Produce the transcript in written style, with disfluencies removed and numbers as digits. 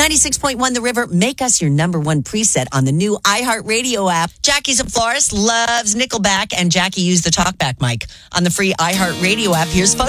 96.1 The River. Make us your number one preset on the new iHeartRadio app. Jackie's a florist, loves Nickelback, and Jackie used the talkback mic on the free iHeartRadio app. Here's photos.